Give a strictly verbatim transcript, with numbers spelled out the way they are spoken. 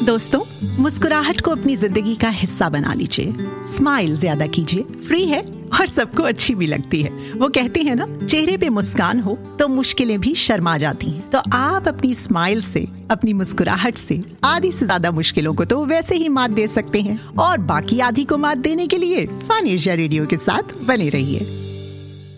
दोस्तों, मुस्कुराहट को अपनी जिंदगी का हिस्सा बना लीजिए। स्माइल ज्यादा कीजिए, फ्री है और सबको अच्छी भी लगती है। वो कहते हैं ना, चेहरे पे मुस्कान हो तो मुश्किलें भी शर्मा जाती हैं। तो आप अपनी स्माइल से, अपनी मुस्कुराहट से आधी से ज्यादा मुश्किलों को तो वैसे ही मात दे सकते हैं। और बाकी आधी को मात देने के लिए फन एशिया रेडियो के साथ बने रहिए।